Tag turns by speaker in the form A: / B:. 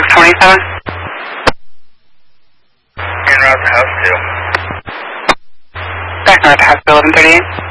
A: 27?
B: En route to house 2.
A: Back north, house 1138.